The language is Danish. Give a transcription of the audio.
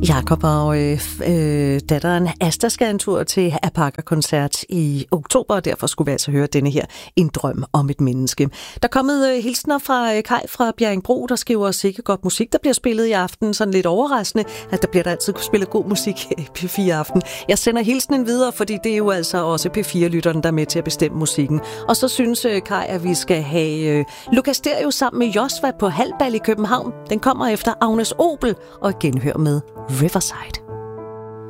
Jakob og datteren Asta skal en tur til Apaka-koncert i oktober, og derfor skulle vi altså høre denne her En drøm om et menneske. Der er kommet hilsner fra Kai fra Bjerringbro, der skriver sikkert godt musik, der bliver spillet i aften. Sådan lidt overraskende, at der bliver der altid spillet god musik i P4 Aften. Jeg sender hilsenen videre, fordi det er jo altså også P4-lytterne, der er med til at bestemme musikken. Og så synes Kai, at vi skal have Lukas Stereo sammen med Josva på Halbal i København. Den kommer efter Agnes Obel og genhør med Riverside.